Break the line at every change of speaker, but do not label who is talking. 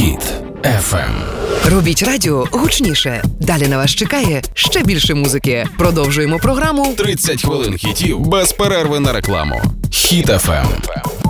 Хіт FM.
Робіть радіо гучніше. Далі на вас чекає ще більше музики. Продовжуємо програму
30 хвилин хітів без перерви на рекламу. Хіт FM.